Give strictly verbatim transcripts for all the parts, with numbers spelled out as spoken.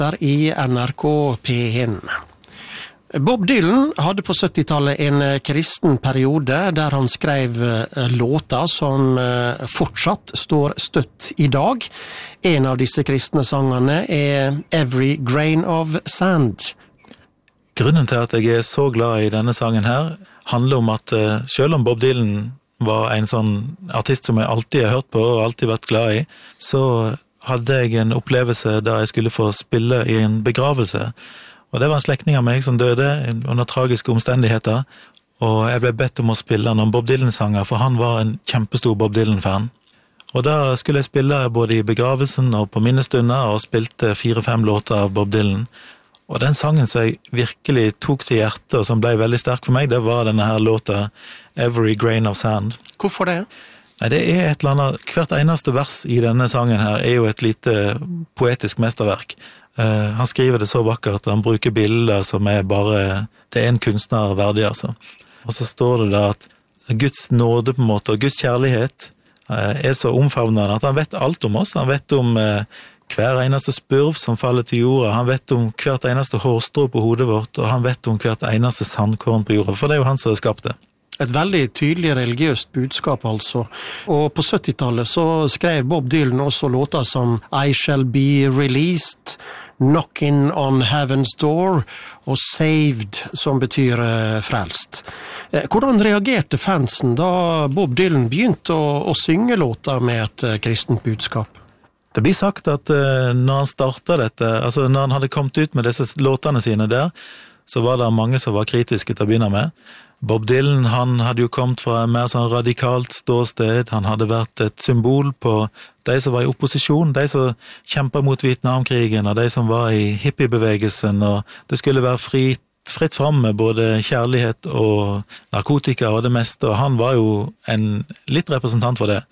Der i N R K P én. Bob Dylan hadde på syttitallet en kristen periode der han skrev låter som fortsatt står støtt i dag. En av disse kristne sangene er Every Grain of Sand. Grunnen til at jeg er så glad i denne sangen her, handler om at selv om Bob Dylan var en sånn artist som jeg alltid har hørt på og alltid vært glad i, så hadde jeg en opplevelse da jeg skulle få spille i en begravelse. Og det var en slektning av meg som døde under tragiske omstendigheter, og jeg ble bedt om å spille noen Bob Dylan-sanger, for han var en kjempestor Bob Dylan-fan. Og da skulle jeg spille både i begravelsen og på minnestunder, og spilte fire-fem låter av Bob Dylan. Og den sangen som jeg virkelig tok til hjertet, og som ble veldig sterk for meg, det var denne her låta Every Grain of Sand. Hvorfor det? Nei, det er et eller annet, hvert eneste vers i denne sangen her er jo et lite poetisk mesterverk. Uh, han skriver det så vakkert, han bruker bilder som er bare, det er en kunstner verdig, altså. Og så står det da at Guds nåde på en måte, og Guds kjærlighet uh, er så omfavnende at han vet alt om oss. Han vet om uh, hver eneste spurv som faller til jorda, han vet om hvert eneste hårstrå på hodet vårt, og han vet om hvert eneste sandkorn på jorda, for det er jo han som har skapt det. Et veldig tydelig religiøst budskap, altså. Og på syttitallet så skrev Bob Dylan også låter som I Shall Be Released, Knocking on Heaven's Door og Saved, som betyr uh, frelst. Eh, hvordan reagerte fansen da Bob Dylan begynte å, å synge låter med et uh, kristent budskap? Det blir sagt at uh, når han startet dette, altså når han hadde kommet ut med disse låtene sine der, så var det mange som var kritiske til å begynne med. Bob Dylan, han hadde jo kommet fra en mer sånn radikalt ståsted, han hadde vært et symbol på de som var i opposisjon, de som kjempet mot Vietnamkrigen, og de som var i hippiebevegelsen, og det skulle være fritt, fritt frem med både kjærlighet og narkotika og det meste, og han var jo en litt representant for det.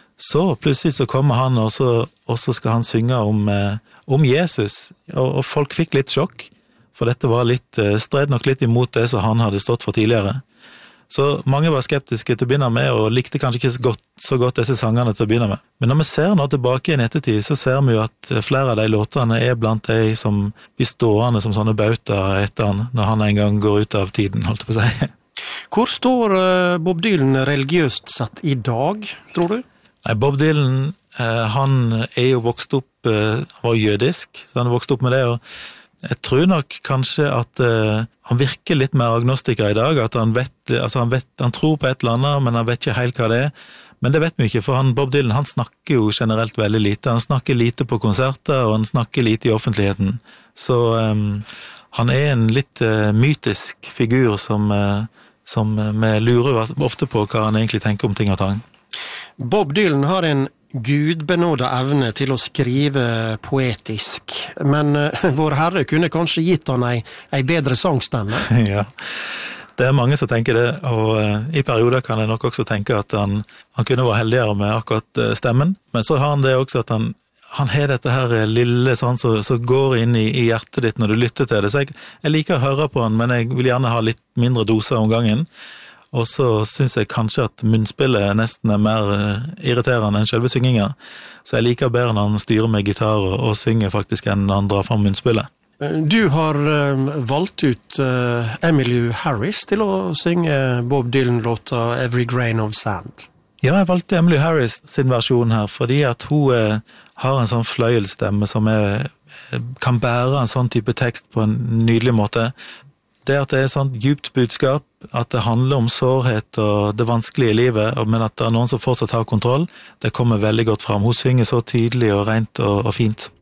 Så plutselig så kommer han, og så, og så skal han synge om, eh, om Jesus, og, og folk fikk litt sjokk. For dette var litt, stred nok litt imot det som han hadde stått for tidligere. Så mange var skeptiske til å begynne med, og likte kanskje ikke så godt, så godt disse sangene til å begynne med. Men når vi ser nå tilbake i en ettertid, så ser vi jo at flere av de låtene er blant de som blir stående som sånne bauter etter han, når han en gang går ut av tiden, holdt jeg på å si. Hvor står Bob Dylan religiøst sett i dag, tror du? Nei, Bob Dylan, han er jo vokst opp, han var jødisk, så han er vokst opp med det, og jeg tror nok kanskje at uh, han virker litt mer agnostiker i dag, at han vet, altså han vet, han tror på et eller annet, men han vet ikke helt hva det er. Men det vet vi ikke, for han, Bob Dylan, han snakker jo generelt veldig lite. Han snakker lite på konserter, og han snakker lite i offentligheten. Så um, han er en litt uh, mytisk figur som, uh, som vi lurer ofte på hva han egentlig tenker om ting og tang. Bob Dylan har en gudbenåda evne til å skrive poetisk, men uh, vår Herre kunne kanskje gitt han ei, ei bedre sangstemme. Ja, det er mange som tenker det, og uh, i perioder kan jeg nok også tenke at han, han kunne være heldigere med akkurat uh, stemmen, men så har han det også at han, han har dette her lille sånn som så, så går inn i, i hjertet ditt når du lytter til det, så jeg, jeg liker å høre på han, men jeg vil gjerne ha litt mindre doser om gangen. Og så synes jeg kanskje at munnspillet nesten er mer uh, irriterende enn selve synginga. Så jeg liker bedre når han styrer med gitar og, og synger faktisk enn når han drar frem munnspillet. Du har uh, valgt ut uh, Emmylou Harris til å synge Bob Dylan-låta Every Grain of Sand. Ja, jeg valgte Emmylou Harris sin versjon her, fordi at hun uh, har en sånn fløyelstemme som er, kan bære en sånn type tekst på en nydelig måte. Det at det er sånn djupt budskap, at det handler om sårhet og det vanskelige i livet, men at det er noen som fortsatt har kontroll, det kommer veldig godt frem. Hun synger så tydelig og rent og, og fint.